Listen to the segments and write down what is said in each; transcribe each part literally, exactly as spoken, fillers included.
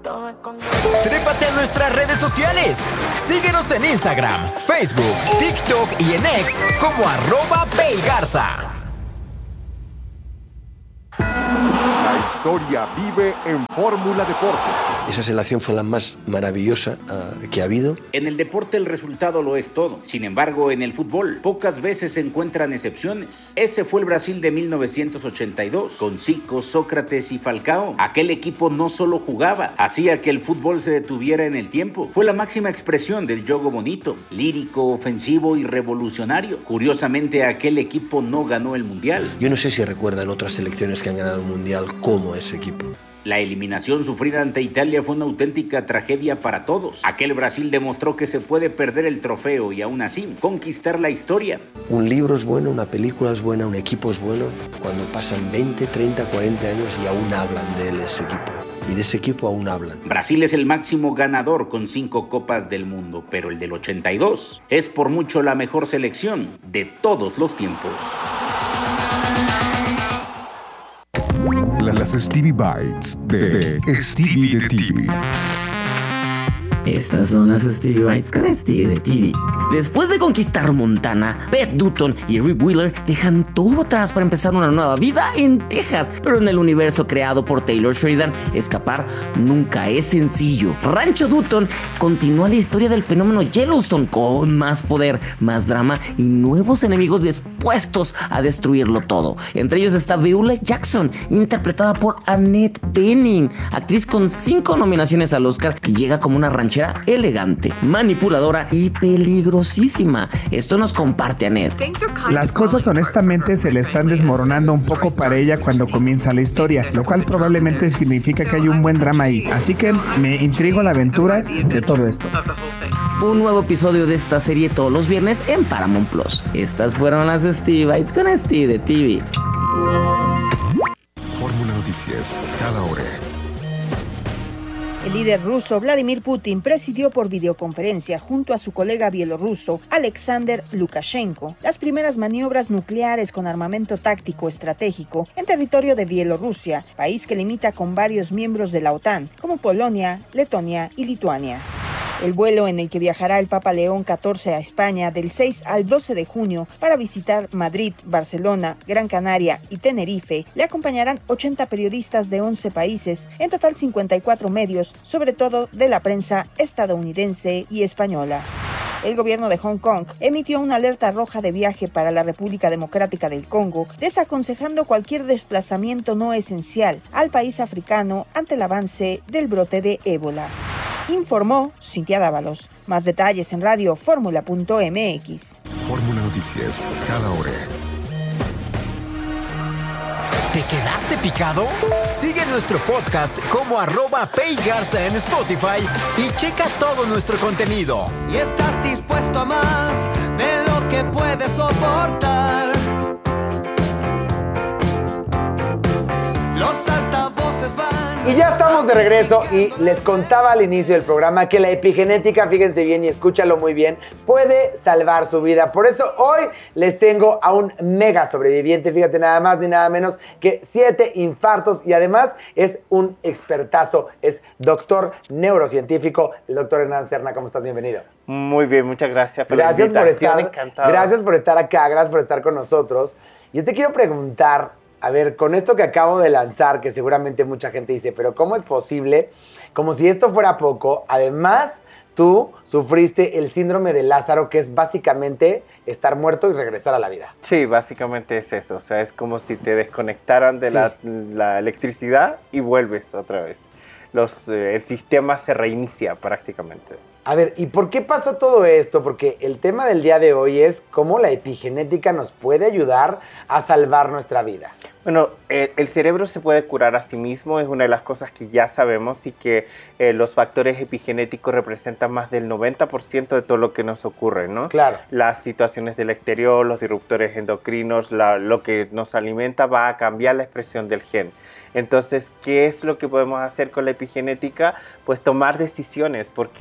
Trépate a nuestras redes sociales. Síguenos en Instagram, Facebook, TikTok y en X como arroba Paygarza. La historia vive en Fórmula Deportes. Esa selección fue la más maravillosa uh, que ha habido. En el deporte el resultado lo es todo. Sin embargo, en el fútbol pocas veces se encuentran excepciones. Ese fue el Brasil de mil novecientos ochenta y dos, con Zico, Sócrates y Falcao. Aquel equipo no solo jugaba, hacía que el fútbol se detuviera en el tiempo. Fue la máxima expresión del juego bonito, lírico, ofensivo y revolucionario. Curiosamente, aquel equipo no ganó el Mundial. Yo no sé si recuerdan otras selecciones que han ganado el Mundial como ese equipo. La eliminación sufrida ante Italia fue una auténtica tragedia para todos. Aquel Brasil demostró que se puede perder el trofeo y aún así conquistar la historia. Un libro es bueno, una película es buena, un equipo es bueno cuando pasan veinte, treinta, cuarenta años y aún hablan de él, ese equipo. Y de ese equipo aún hablan. Brasil es el máximo ganador con cinco copas del mundo, pero el del ochenta y dos es por mucho la mejor selección de todos los tiempos. Las Stevie Bites de Stevie de T V. Estas son las Stevie Bites con Stevie de T V. Después de conquistar Montana, Beth Dutton y Rip Wheeler dejan todo atrás para empezar una nueva vida en Texas. Pero en el universo creado por Taylor Sheridan, escapar nunca es sencillo. Rancho Dutton continúa la historia del fenómeno Yellowstone con más poder, más drama y nuevos enemigos dispuestos a destruirlo todo. Entre ellos está Beulah Jackson, interpretada por Annette Bening, actriz con cinco nominaciones al Oscar que llega como una ranchera elegante, manipuladora y peligrosísima. Esto nos comparte Annette. Las cosas honestamente se le están desmoronando un poco para ella cuando comienza la historia, lo cual probablemente significa que hay un buen drama ahí. Así que me intriga la aventura de todo esto. Un nuevo episodio de esta serie todos los viernes en Paramount Plus. Estas fueron las Stevie Bites con Stevie de T V. Fórmula Noticias, cada hora. El líder ruso Vladimir Putin presidió por videoconferencia junto a su colega bielorruso Alexander Lukashenko las primeras maniobras nucleares con armamento táctico estratégico en territorio de Bielorrusia, país que limita con varios miembros de la OTAN, como Polonia, Letonia y Lituania. El vuelo en el que viajará el Papa León catorce a España del seis al doce de junio para visitar Madrid, Barcelona, Gran Canaria y Tenerife, le acompañarán ochenta periodistas de once países, en total cincuenta y cuatro medios, sobre todo de la prensa estadounidense y española. El gobierno de Hong Kong emitió una alerta roja de viaje para la República Democrática del Congo, desaconsejando cualquier desplazamiento no esencial al país africano ante el avance del brote de ébola. Informó Cintia Dávalos. Más detalles en radio fórmula punto m x. Fórmula Noticias, cada hora. ¿Te quedaste picado? Sigue nuestro podcast como arroba Paygarza en Spotify y checa todo nuestro contenido. Y estás dispuesto a más de lo que puedes soportar. Los altavoces van. Y ya estamos de regreso y les contaba al inicio del programa que la epigenética, fíjense bien y escúchalo muy bien, puede salvar su vida. Por eso hoy les tengo a un mega sobreviviente, fíjate, nada más ni nada menos que siete infartos y además es un expertazo, es doctor neurocientífico, el doctor Hernán Serna. ¿Cómo estás? Bienvenido. Muy bien, muchas gracias por gracias la invitación, por estar, encantado. Gracias por estar acá, gracias por estar con nosotros. Yo te quiero preguntar, a ver, con esto que acabo de lanzar, que seguramente mucha gente dice, pero ¿cómo es posible? Como si esto fuera poco, además tú sufriste el síndrome de Lázaro, que es básicamente estar muerto y regresar a la vida. Sí, básicamente es eso, o sea, es como si te desconectaran de sí. la, la electricidad y vuelves otra vez. Los, eh, el sistema se reinicia prácticamente. A ver, ¿y por qué pasó todo esto? Porque el tema del día de hoy es cómo la epigenética nos puede ayudar a salvar nuestra vida. Bueno, eh, el cerebro se puede curar a sí mismo, es una de las cosas que ya sabemos y que eh, los factores epigenéticos representan más del noventa por ciento de todo lo que nos ocurre, ¿no? Claro. Las situaciones del exterior, los disruptores endocrinos, la, lo que nos alimenta va a cambiar la expresión del gen. Entonces, ¿qué es lo que podemos hacer con la epigenética? Pues tomar decisiones, porque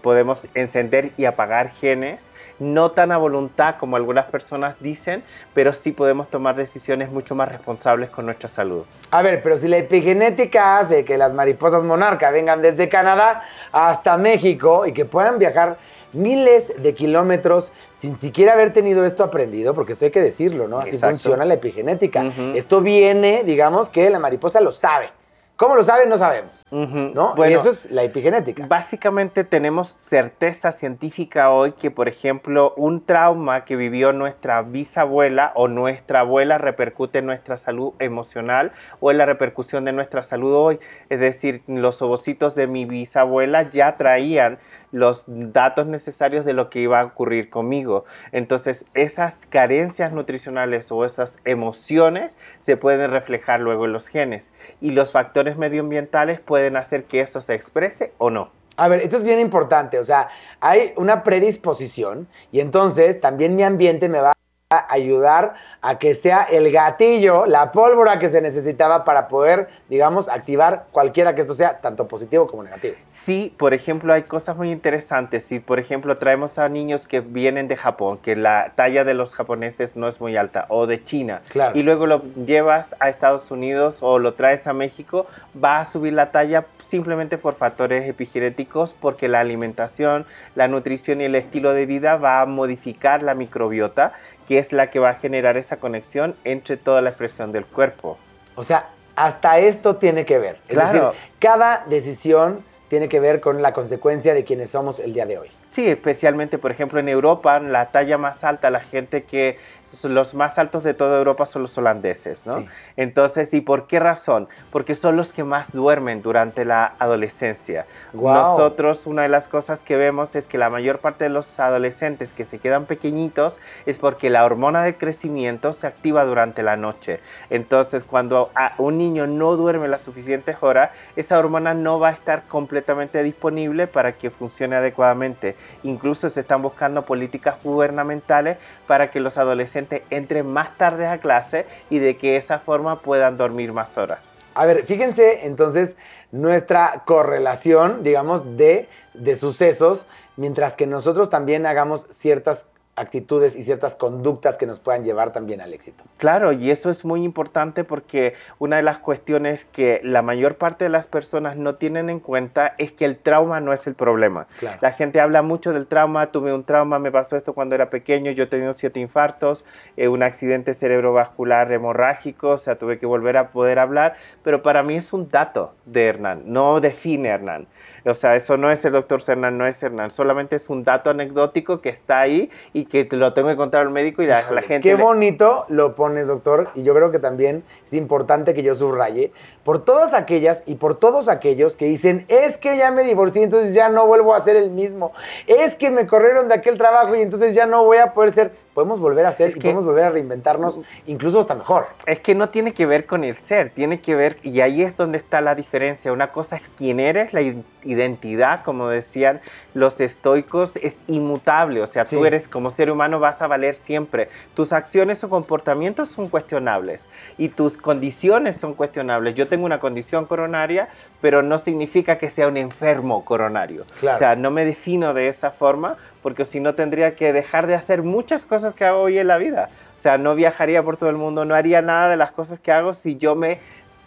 podemos encender y apagar genes, no tan a voluntad como algunas personas dicen, pero sí podemos tomar decisiones mucho más responsables con nuestra salud. A ver, pero si la epigenética hace que las mariposas monarca vengan desde Canadá hasta México y que puedan viajar miles de kilómetros sin siquiera haber tenido esto aprendido, porque esto hay que decirlo, ¿no? Así Exacto. funciona la epigenética. Uh-huh. Esto viene, digamos, que la mariposa lo sabe. ¿Cómo lo sabe? No sabemos, Uh-huh. ¿no? Bueno, y eso es la epigenética. Básicamente tenemos certeza científica hoy que, por ejemplo, un trauma que vivió nuestra bisabuela o nuestra abuela repercute en nuestra salud emocional o en la repercusión de nuestra salud hoy. Es decir, los ovocitos de mi bisabuela ya traían los datos necesarios de lo que iba a ocurrir conmigo. Entonces, esas carencias nutricionales o esas emociones se pueden reflejar luego en los genes. Y los factores medioambientales pueden hacer que eso se exprese o no. A ver, esto es bien importante, o sea, hay una predisposición y entonces también mi ambiente me va a ayudar a que sea el gatillo, la pólvora que se necesitaba para poder, digamos, activar cualquiera que esto sea, tanto positivo como negativo. Sí, por ejemplo, hay cosas muy interesantes. Si, por ejemplo, traemos a niños que vienen de Japón, que la talla de los japoneses no es muy alta, o de China, claro. y luego lo llevas a Estados Unidos o lo traes a México, va a subir la talla simplemente por factores epigenéticos, porque la alimentación, la nutrición y el estilo de vida va a modificar la microbiota, que es la que va a generar esa conexión entre toda la expresión del cuerpo. O sea, hasta esto tiene que ver. Es Claro. decir, cada decisión tiene que ver con la consecuencia de quienes somos el día de hoy. Sí, especialmente, por ejemplo, en Europa, la talla más alta, la gente que los más altos de toda Europa son los holandeses, ¿no? Sí. Entonces, ¿y por qué razón? Porque son los que más duermen durante la adolescencia. Wow. Nosotros, una de las cosas que vemos es que la mayor parte de los adolescentes que se quedan pequeñitos es porque la hormona de crecimiento se activa durante la noche. Entonces, cuando un niño no duerme las suficientes horas, esa hormona no va a estar completamente disponible para que funcione adecuadamente. Incluso se están buscando políticas gubernamentales para que los adolescentes entren más tarde a clase y de que esa forma puedan dormir más horas. A ver, fíjense entonces nuestra correlación, digamos, de, de sucesos, mientras que nosotros también hagamos ciertas actitudes y ciertas conductas que nos puedan llevar también al éxito. Claro, y eso es muy importante porque una de las cuestiones que la mayor parte de las personas no tienen en cuenta es que el trauma no es el problema. Claro. La gente habla mucho del trauma, tuve un trauma, me pasó esto cuando era pequeño, yo he tenido siete infartos, eh, un accidente cerebrovascular hemorrágico, o sea, tuve que volver a poder hablar, pero para mí es un dato de Hernán, no define a Hernán. O sea, eso no es el doctor Hernán, no es Hernán, solamente es un dato anecdótico que está ahí y que lo tengo que contar al médico y la, la gente... Qué le... bonito lo pones, doctor, y yo creo que también es importante que yo subraye por todas aquellas y por todos aquellos que dicen, es que ya me divorcié, entonces ya no vuelvo a ser el mismo, es que me corrieron de aquel trabajo y entonces ya no voy a poder ser... Podemos volver a ser Es y que- podemos volver a reinventarnos, incluso hasta mejor. Es que no tiene que ver con el ser, tiene que ver, y ahí es donde está la diferencia. Una cosa es quién eres, la i- identidad, como decían los estoicos, es inmutable. O sea, Sí. tú eres, como ser humano, vas a valer siempre. Tus acciones o comportamientos son cuestionables y tus condiciones son cuestionables. Yo tengo una condición coronaria, pero no significa que sea un enfermo coronario. Claro. O sea, no me defino de esa forma, porque si no tendría que dejar de hacer muchas cosas que hago hoy en la vida. O sea, no viajaría por todo el mundo, no haría nada de las cosas que hago si yo me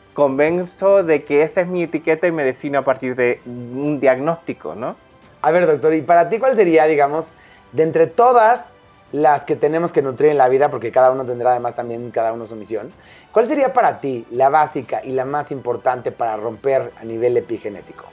convenzo de que esa es mi etiqueta y me defino a partir de un diagnóstico, ¿no? A ver, doctor, ¿y para ti cuál sería, digamos, de entre todas las que tenemos que nutrir en la vida, porque cada uno tendrá además también cada uno su misión, cuál sería para ti la básica y la más importante para romper a nivel epigenético?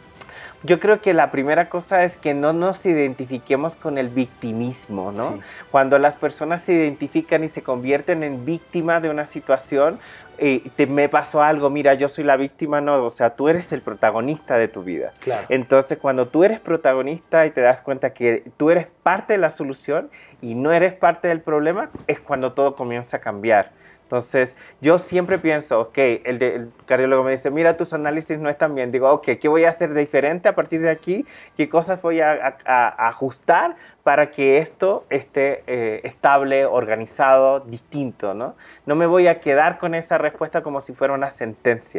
Yo creo que la primera cosa es que no nos identifiquemos con el victimismo, ¿no? Sí. Cuando las personas se identifican y se convierten en víctima de una situación, eh, te, me pasó algo, mira, yo soy la víctima, no, o sea, tú eres el protagonista de tu vida. Claro. Entonces, cuando tú eres protagonista y te das cuenta que tú eres parte de la solución y no eres parte del problema, es cuando todo comienza a cambiar. Entonces, yo siempre pienso, ok, el, de, el cardiólogo me dice, mira, tus análisis no están bien. Digo, ok, ¿qué voy a hacer de diferente a partir de aquí? ¿Qué cosas voy a, a- a ajustar para que esto esté eh, estable, organizado, distinto, ¿no? No me voy a quedar con esa respuesta como si fuera una sentencia.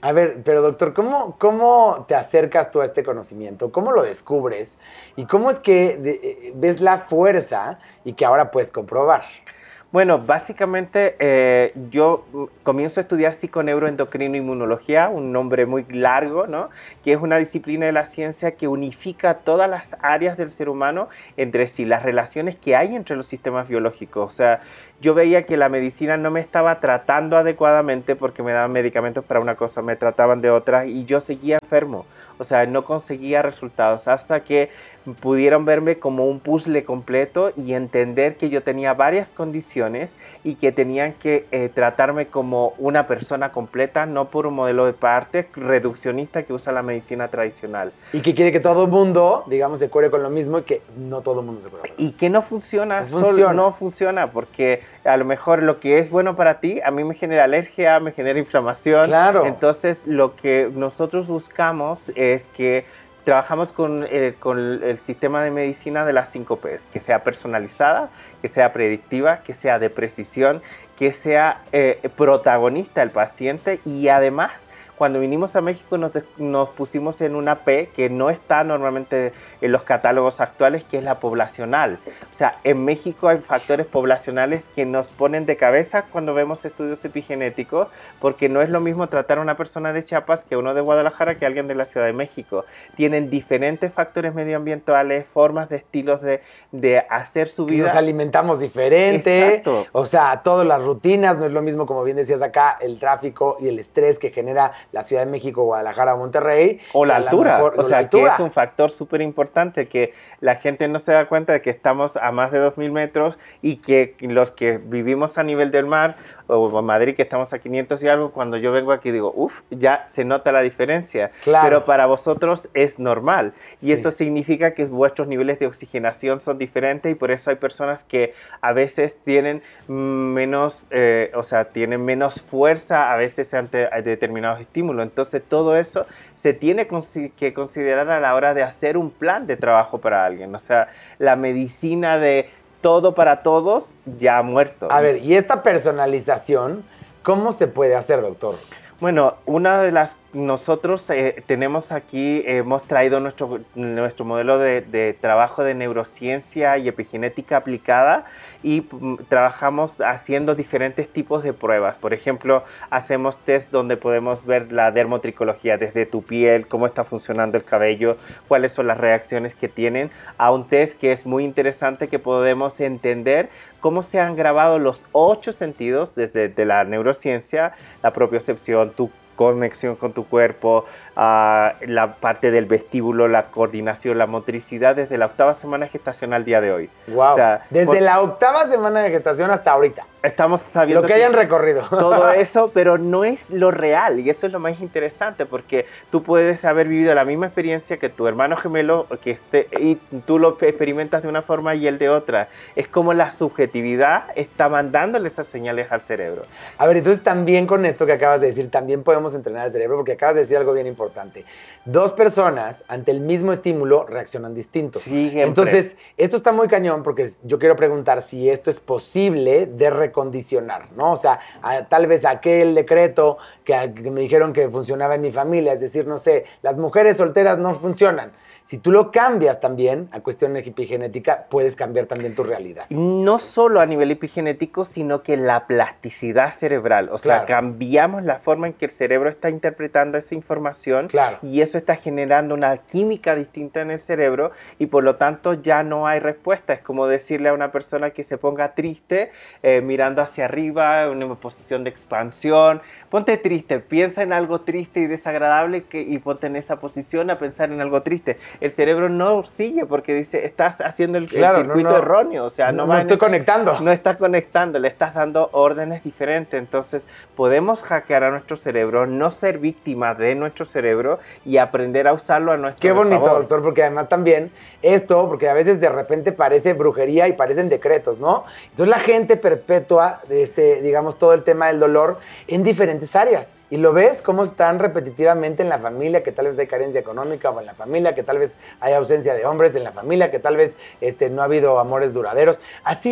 A ver, pero doctor, ¿cómo, ¿cómo te acercas tú a este conocimiento? ¿Cómo lo descubres? ¿Y cómo es que de, ves la fuerza y que ahora puedes comprobar? Bueno, básicamente eh, yo comienzo a estudiar psiconeuroendocrinoinmunología, un nombre muy largo, ¿no? Que es una disciplina de la ciencia que unifica todas las áreas del ser humano entre sí, las relaciones que hay entre los sistemas biológicos. O sea, yo veía que la medicina no me estaba tratando adecuadamente porque me daban medicamentos para una cosa, me trataban de otra y yo seguía enfermo. O sea, no conseguía resultados hasta que pudieron verme como un puzzle completo y entender que yo tenía varias condiciones y que tenían que eh, tratarme como una persona completa, no por un modelo de parte reduccionista que usa la medicina tradicional. Y que quiere que todo el mundo, digamos, se cure con lo mismo y que no todo el mundo se cure con lo mismo. Y que no funciona, no funciona. Solo no funciona porque a lo mejor lo que es bueno para ti, a mí me genera alergia, me genera inflamación. Claro. Entonces, lo que nosotros buscamos es que trabajamos con, eh, con el sistema de medicina de las cinco P's, que sea personalizada, que sea predictiva, que sea de precisión, que sea eh, protagonista el paciente y además cuando vinimos a México nos, nos pusimos en una P que no está normalmente en los catálogos actuales, que es la poblacional. O sea, en México hay factores poblacionales que nos ponen de cabeza cuando vemos estudios epigenéticos, porque no es lo mismo tratar a una persona de Chiapas que uno de Guadalajara que alguien de la Ciudad de México. Tienen diferentes factores medioambientales, formas de estilos de, de hacer su vida. Nos alimentamos diferente. Exacto. O sea, todas las rutinas, no es lo mismo, como bien decías acá, el tráfico y el estrés que genera la Ciudad de México, Guadalajara o Monterrey. O la altura, mejor, o sea, la altura. que es un factor súper importante, que la gente no se da cuenta de que estamos a más de dos mil metros y que los que vivimos a nivel del mar, o en Madrid que estamos a quinientos y algo, cuando yo vengo aquí digo, uff, ya se nota la diferencia. Claro. Pero para vosotros es normal. Y Sí. eso significa que vuestros niveles de oxigenación son diferentes y por eso hay personas que a veces tienen menos, eh, o sea, tienen menos fuerza a veces ante determinados estímulos. Entonces todo eso se tiene que considerar a la hora de hacer un plan de trabajo para alguien. O sea, la medicina de todo para todos ya ha muerto. A ver, y esta personalización, ¿cómo se puede hacer, doctor? Bueno, una de las, nosotros eh, tenemos aquí, eh, hemos traído nuestro, nuestro modelo de, de trabajo de neurociencia y epigenética aplicada y mm, trabajamos haciendo diferentes tipos de pruebas. Por ejemplo, hacemos test donde podemos ver la dermotricología desde tu piel, cómo está funcionando el cabello, cuáles son las reacciones que tienen, a un test que es muy interesante que podemos entender cómo se han grabado los ocho sentidos desde de la neurociencia, la propiocepción, tu conexión con tu cuerpo, uh, la parte del vestíbulo, la coordinación, la motricidad desde la octava semana gestacional al día de hoy. Wow. O sea, desde por, la octava semana de gestación hasta ahorita. Estamos sabiendo lo que, que hayan recorrido. Todo eso, pero no es lo real y eso es lo más interesante porque tú puedes haber vivido la misma experiencia que tu hermano gemelo que esté, y tú lo experimentas de una forma y él de otra. Es como la subjetividad está mandándole esas señales al cerebro. A ver, entonces también con esto que acabas de decir, también podemos entrenar el cerebro porque acabas de decir algo bien importante. Dos personas ante el mismo estímulo reaccionan distinto. Sí, siempre. Entonces, esto está muy cañón porque yo quiero preguntar si esto es posible de recondicionar, ¿no? O sea, a, tal vez aquel decreto que, que me dijeron que funcionaba en mi familia, es decir, no sé, las mujeres solteras no funcionan. Si tú lo cambias también a cuestión epigenética, puedes cambiar también tu realidad. No solo a nivel epigenético, sino que la plasticidad cerebral. O sea, claro. cambiamos la forma en que el cerebro está interpretando esa información claro. y eso está generando una química distinta en el cerebro y por lo tanto ya no hay respuesta. Es como decirle a una persona que se ponga triste, eh, mirando hacia arriba, en una posición de expansión. Ponte triste, piensa en algo triste y desagradable que, y ponte en esa posición a pensar en algo triste. El cerebro no sigue porque dice, estás haciendo el, claro, el circuito no, no, erróneo. O sea, no, no, no estoy ese, conectando. No estás conectando, le estás dando órdenes diferentes. Entonces, podemos hackear a nuestro cerebro, no ser víctimas de nuestro cerebro y aprender a usarlo a nuestro Qué bonito, favor. doctor, porque además también esto, porque a veces de repente parece brujería y parecen decretos, ¿no? Entonces la gente perpetúa, este, digamos, todo el tema del dolor en diferentes áreas. Y lo ves cómo están repetitivamente en la familia, que tal vez hay carencia económica, o en la familia, que tal vez hay ausencia de hombres, en la familia, que tal vez este, no ha habido amores duraderos. Así,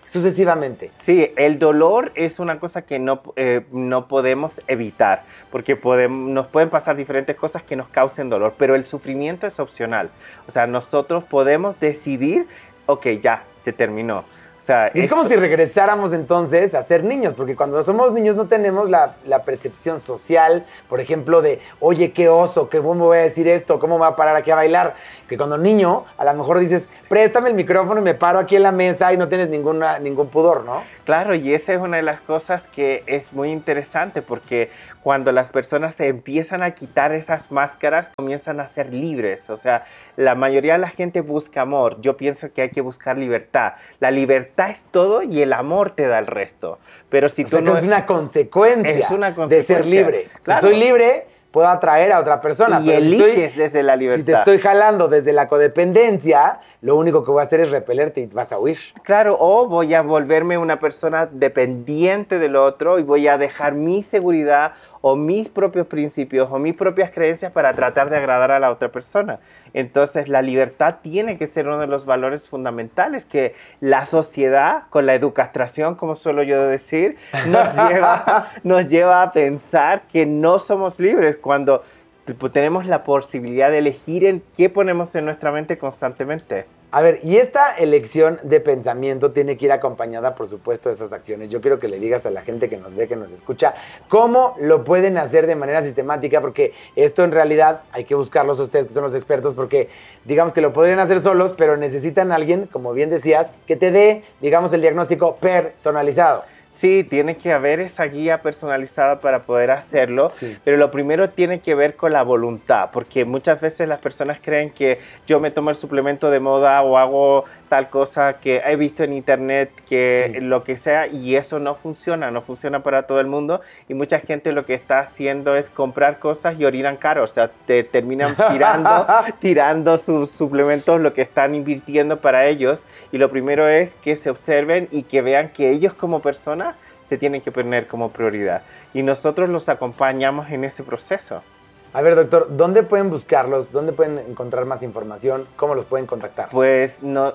sucesivamente. Sí, el dolor es una cosa que no, eh, no podemos evitar, porque podemos, nos pueden pasar diferentes cosas que nos causen dolor, pero el sufrimiento es opcional. O sea, nosotros podemos decidir, ok, ya, se terminó. O sea, y es esto... como si regresáramos entonces a ser niños, porque cuando somos niños no tenemos la, la percepción social, por ejemplo, de, oye, qué oso, ¿cómo me voy a decir esto? ¿Cómo me voy a parar aquí a bailar? Que cuando niño, a lo mejor dices, préstame el micrófono y me paro aquí en la mesa y no tienes ninguna, ningún pudor, ¿no? Claro, y esa es una de las cosas que es muy interesante, porque cuando las personas se empiezan a quitar esas máscaras, comienzan a ser libres. O sea, la mayoría de la gente busca amor. Yo pienso que hay que buscar libertad. La libertad es todo y el amor te da el resto. Pero si o tú sea, no... que es una consecuencia, es una consecuencia de ser libre. Claro. Si soy libre, puedo atraer a otra persona. Y pero eliges si estoy, desde la libertad. Si te estoy jalando desde la codependencia, lo único que voy a hacer es repelerte y vas a huir. Claro, o voy a volverme una persona dependiente del otro y voy a dejar mi seguridad o mis propios principios o mis propias creencias para tratar de agradar a la otra persona. Entonces, la libertad tiene que ser uno de los valores fundamentales que la sociedad, con la educación, como suelo yo decir, nos lleva, nos lleva a pensar que no somos libres cuando tenemos la posibilidad de elegir en qué ponemos en nuestra mente constantemente. A ver, y esta elección de pensamiento tiene que ir acompañada, por supuesto, de esas acciones. Yo quiero que le digas a la gente que nos ve, que nos escucha, cómo lo pueden hacer de manera sistemática, porque esto en realidad hay que buscarlos a ustedes, que son los expertos, porque digamos que lo podrían hacer solos, pero necesitan a alguien, como bien decías, que te dé, digamos, el diagnóstico personalizado. Sí, tiene que haber esa guía personalizada para poder hacerlo, sí. Pero lo primero tiene que ver con la voluntad, porque muchas veces las personas creen que yo me tomo el suplemento de moda o hago tal cosa que he visto en internet, que sí. Lo que sea, y eso no funciona, no funciona para todo el mundo, y mucha gente lo que está haciendo es comprar cosas y orinan caro, o sea, te terminan tirando, tirando sus suplementos, lo que están invirtiendo para ellos, y lo primero es que se observen y que vean que ellos como personas se tienen que poner como prioridad, y nosotros los acompañamos en ese proceso. A ver, doctor, ¿dónde pueden buscarlos? ¿Dónde pueden encontrar más información? ¿Cómo los pueden contactar? Pues, no,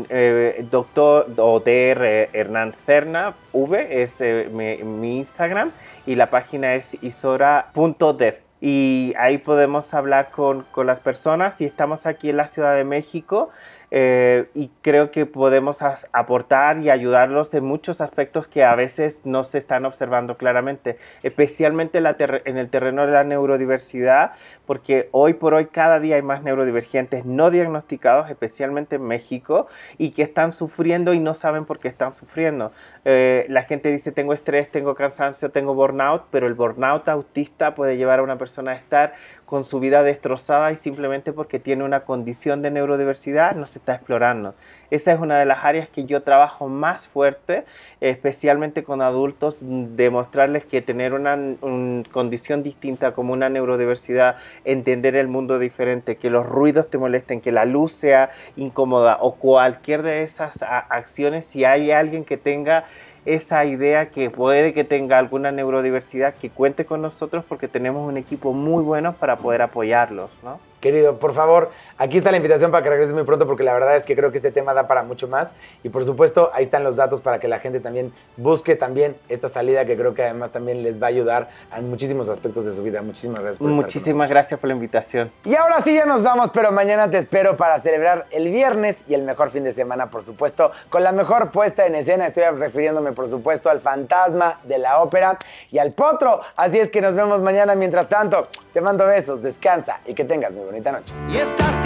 eh, doctor o D R Hernán Cerna V es eh, mi, mi Instagram, y la página es isora punto dev. Y ahí podemos hablar con, con las personas, y estamos aquí en la Ciudad de México. Eh, y creo que podemos as- aportar y ayudarlos en muchos aspectos que a veces no se están observando claramente, especialmente la ter- en el terreno de la neurodiversidad, porque hoy por hoy cada día hay más neurodivergentes no diagnosticados, especialmente en México, y que están sufriendo y no saben por qué están sufriendo. Eh, la gente dice, tengo estrés, tengo cansancio, tengo burnout, pero el burnout autista puede llevar a una persona a estar con su vida destrozada, y simplemente porque tiene una condición de neurodiversidad no se está explorando. Esa es una de las áreas que yo trabajo más fuerte, especialmente con adultos, demostrarles que tener una un condición distinta como una neurodiversidad, entender el mundo diferente, que los ruidos te molesten, que la luz sea incómoda o cualquier de esas a- acciones, si hay alguien que tenga esa idea que puede que tenga alguna neurodiversidad, que cuente con nosotros, porque tenemos un equipo muy bueno para poder apoyarlos, ¿no? Querido, por favor, aquí está la invitación para que regreses muy pronto, porque la verdad es que creo que este tema da para mucho más. Y por supuesto, ahí están los datos para que la gente también busque también esta salida, que creo que además también les va a ayudar en muchísimos aspectos de su vida. Muchísimas gracias por estar con Muchísimas gracias por la invitación. Y ahora sí ya nos vamos, pero mañana te espero para celebrar el viernes y el mejor fin de semana, por supuesto, con la mejor puesta en escena. Estoy refiriéndome, por supuesto, al Fantasma de la Ópera y al Potro. Así es que nos vemos mañana. Mientras tanto, te mando besos, descansa y que tengas muy bonita noche. Y estás